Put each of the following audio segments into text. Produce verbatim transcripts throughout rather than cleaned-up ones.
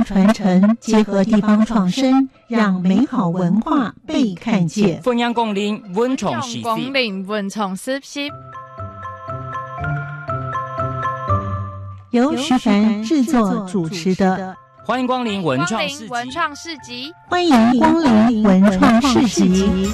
传承，结合地方创生，让美好文化被看见。 分享光临文创时光临文创时期， 由徐凡制作主持的。 欢迎光临文创市集， 文创市集， 欢迎光临文创市集。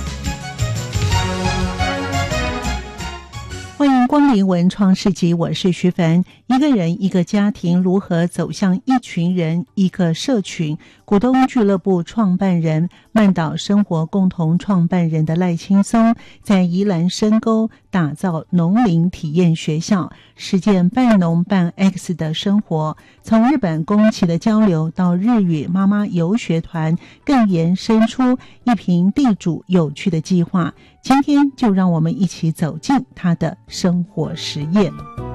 欢迎光临文创市集，我是徐凡。一个人一个家庭如何走向一群人一个社群，股东俱乐部创办人、曼岛生活共同创办人的赖青松，在宜兰深沟打造农林体验学校，实践半农半 X 的生活，从日本宫崎的交流到日语妈妈游学团，更延伸出一坪地主有趣的计划。今天就让我们一起走进他的生活实验。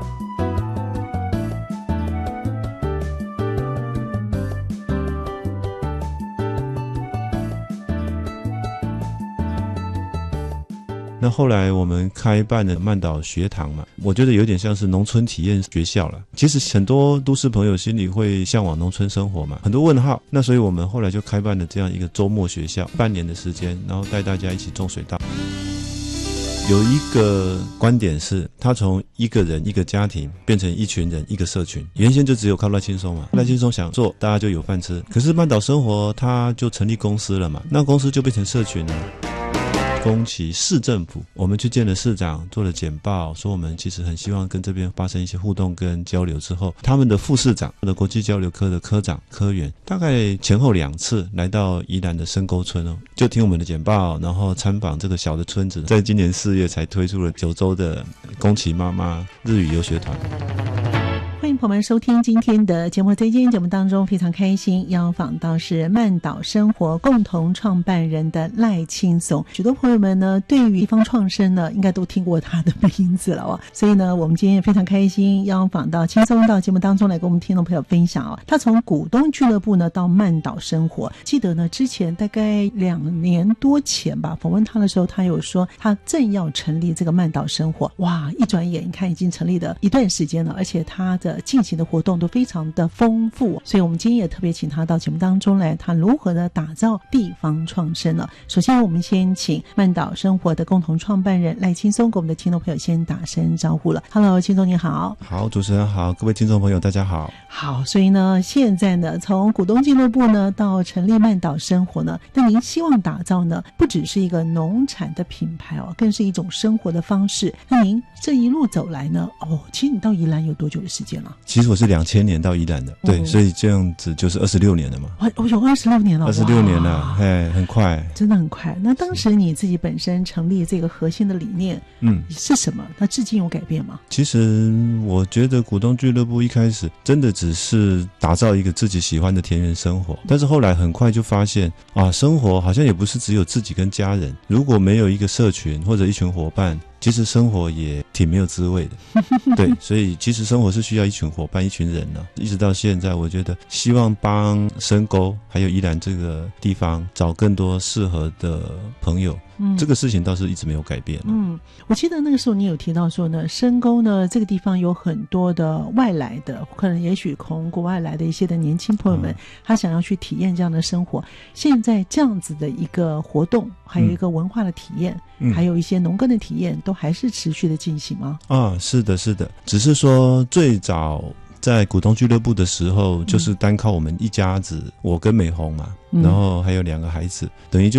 那后来我们开办了曼岛学堂嘛，我觉得有点像是农村体验学校了。其实很多都市朋友心里会向往农村生活嘛，很多问号。那所以我们后来就开办了这样一个周末学校，半年的时间，然后带大家一起种水稻。有一个观点是，他从一个人一个家庭变成一群人一个社群。原先就只有靠赖青松嘛，赖青松想做，大家就有饭吃。可是曼岛生活他就成立公司了嘛，那公司就变成社群了。宫崎市政府，我们去见了市长，做了简报，说我们其实很希望跟这边发生一些互动跟交流。之后，他们的副市长的国际交流科的科长科员，大概前后两次来到宜兰的深沟村哦，就听我们的简报，然后参访这个小的村子。在今年四月才推出了九州的宫崎妈妈日语游学团。 欢迎朋友们收听今天的节目，在今天节目当中非常开心邀访到是曼岛生活共同创办人的赖青松。许多朋友们呢对于地方创生呢应该都听过他的名字了哦，所以呢我们今天也非常开心邀访到青松到节目当中来跟我们听众朋友分享哦。他从股东俱乐部呢到曼岛生活，记得呢之前大概两年多前吧，访问他的时候他有说他正要成立这个曼岛生活，哇，一转眼你看已经成立了一段时间了，而且他的进行的活动都非常的丰富，所以我们今天也特别请他到节目当中来谈如何的打造地方创生了。首先我们先请曼岛生活的共同创办人赖青松给我们的听众朋友先打声招呼了。 Hello 青松你好。 好，主持人好，各位听众朋友大家好。 好，所以呢现在呢从股东俱乐部呢到成立曼岛生活呢，那您希望打造呢不只是一个农产的品牌哦，更是一种生活的方式。那您这一路走来呢，哦，其实你到宜兰有多久的时间了？ 其实我是两千年到宜兰的，对、哦，所以这样子就是二十六年了嘛。 哇，我有二十六年了， 二十六年了，哎，很快， 真的很快。那当时你自己本身成立这个核心的理念，嗯，是什么？那至今有改变吗？ 其实我觉得股东俱乐部一开始真的只是打造一个自己喜欢的田园生活，但是后来很快就发现啊，生活好像也不是只有自己跟家人，如果没有一个社群或者一群伙伴，其实生活也挺没有滋味的。对，所以其实生活是需要一群伙伴一群人呢、啊。一直到现在我觉得希望帮深沟还有宜兰这个地方找更多适合的朋友，嗯，这个事情倒是一直没有改变。 嗯，我记得那个时候你有提到说呢，深沟呢这个地方有很多的外来的，可能也许从国外来的一些的年轻朋友们、嗯、他想要去体验这样的生活。现在这样子的一个活动还有一个文化的体验、嗯、还有一些农耕的体验都还是持续的进行吗？ 啊，是的是的，只是说最早在股东俱乐部的时候就是单靠我们一家子，我跟美红嘛、嗯、然后还有两个孩子，等于就